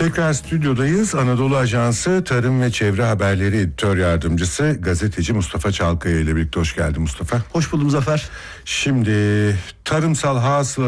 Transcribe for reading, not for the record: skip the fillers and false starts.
Tekrar stüdyodayız. Anadolu Ajansı Tarım ve Çevre Haberleri Editör Yardımcısı gazeteci Mustafa Çalkaya ile birlikte. Hoş geldin Mustafa. Hoş buldum Zafer. Şimdi tarımsal hasıla